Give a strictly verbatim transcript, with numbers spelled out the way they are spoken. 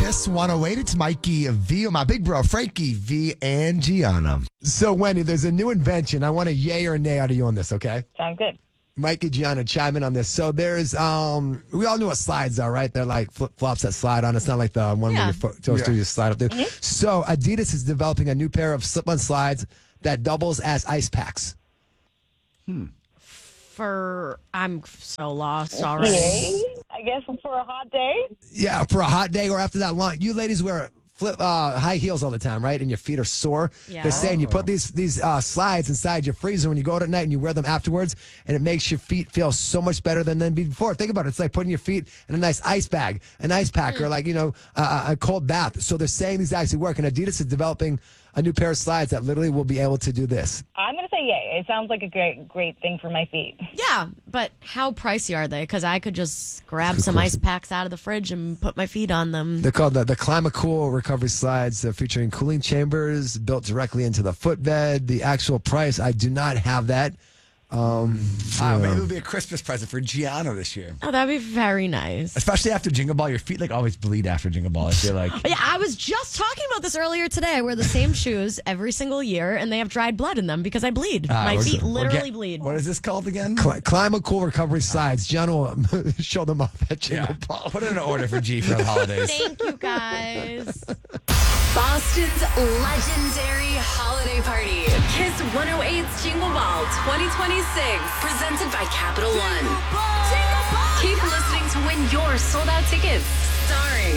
Kiss one oh eight. It's Mikey V, my big bro, Frankie V, and Gianna. So, Wendy, there's a new invention. I want a yay or a nay out of you on this, okay? Sounds good. Mikey, Gianna, chime in on this. So there's, um, we all know what slides are, right? They're like flip-flops that slide on. It's not like the one Yeah. where your foot toes Yeah. through, you slide up there. So Adidas is developing a new pair of slip-on slides that doubles as ice packs. For I'm so lost already. Yay. I guess for a hot day. Yeah, for a hot day or after that long. You ladies wear flip uh, high heels all the time, right? And your feet are sore. Yeah. They're saying you put these these uh, slides inside your freezer when you go out at night and you wear them afterwards, and it makes your feet feel so much better than than before. Think about it. It's like putting your feet in a nice ice bag, an ice pack, or like, you know, uh, a cold bath. So they're saying these actually work. And Adidas is developing a new pair of slides that literally will be able to do this. I'm going to say yay. It sounds like a great, great thing for my feet. Yeah, but how pricey are they? Because I could just grab some ice packs out of the fridge and put my feet on them. They're called the, the ClimaCool recovery slides, uh, featuring cooling chambers built directly into the footbed. The actual price, I do not have that. Um, Uh, maybe yeah. it'll be a Christmas present for Gianna this year. Oh, that'd be very nice. Especially after Jingle Ball. Your feet like always bleed after Jingle Ball. I feel like. Yeah, I was just talking about this earlier today. I wear the same shoes every single year, and they have dried blood in them because I bleed. Ah, My we're feet good. We're literally get- bleed. What is this called again? Cli- ClimaCool recovery slides. John will show them off at Jingle Yeah. Ball. Put in an order for G for the holidays. Thank you, guys. Boston's legendary holiday party. Kiss one oh eight's Jingle Ball twenty twenty-six. Presented by Capital One. Keep listening to win your sold out tickets. Starring